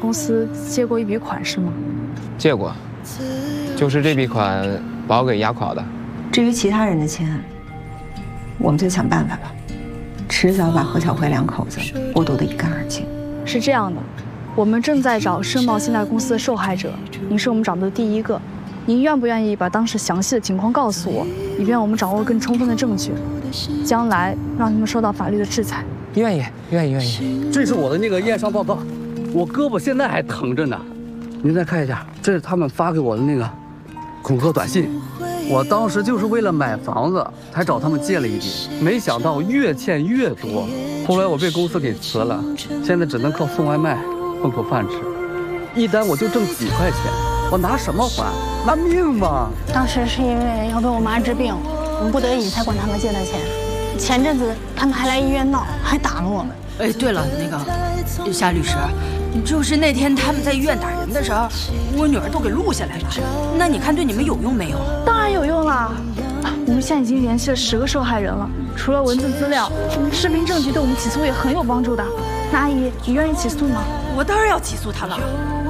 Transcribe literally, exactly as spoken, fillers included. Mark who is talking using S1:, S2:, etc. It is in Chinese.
S1: 公司借过一笔款是吗？
S2: 借过，就是这笔款把我给压垮的。
S3: 至于其他人的钱，我们就想办法吧，迟早把何小辉两口子剥夺得一干二净。
S1: 是这样的，我们正在找盛茂信贷公司的受害者，您是我们找的第一个。您愿不愿意把当时详细的情况告诉我，以便我们掌握更充分的证据，将来让你们受到法律的制裁？
S2: 愿意，愿意，愿意。
S4: 这是我的那个验伤报告，我胳膊现在还疼着呢。您再看一下，这是他们发给我的那个恐吓短信。我当时就是为了买房子才找他们借了一笔，没想到越欠越多。后来我被公司给辞了，现在只能靠送外卖混口饭吃，一单我就挣几块钱，我拿什么还？拿命吗？
S5: 当时是因为要给我妈治病，我们不得已才管他们借的钱。前阵子他们还来医院闹，还打了我们。
S6: 哎，对了，那个夏律师，就是那天他们在医院打人的时候，我女儿都给录下来了。那你看对你们有用没有？
S1: 当然有用啦！我们现在已经联系了十个受害人了，除了文字资料，视频证据对我们起诉也很有帮助的。那阿姨，你愿意起诉吗？
S6: 我当然要起诉他了。